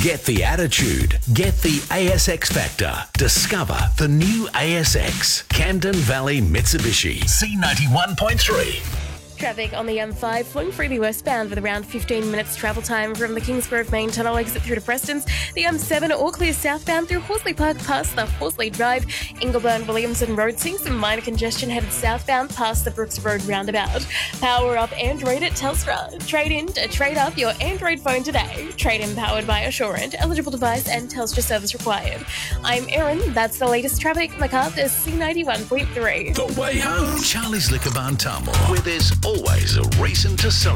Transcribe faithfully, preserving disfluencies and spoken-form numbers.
Get the attitude. Get the A S X Factor. Discover the new A S X. Camden Valley Mitsubishi. C ninety-one point three. Traffic on the M five flowing freely westbound with around fifteen minutes travel time from the Kingsgrove main tunnel exit through to Preston's. The M seven all clear southbound through Horsley Park past the Horsley Drive. Ingleburn Williamson Road seeing some minor congestion headed southbound past the Brooks Road roundabout. Power up Android at Telstra. Trade in to trade up your Android phone today. Trade in powered by Assurant. Eligible device and Telstra service required. I'm Erin. That's the latest traffic. MacArthur C ninety-one point three. The way home. Charlie's Liquor Barn Tamworth, where there's always a reason to celebrate.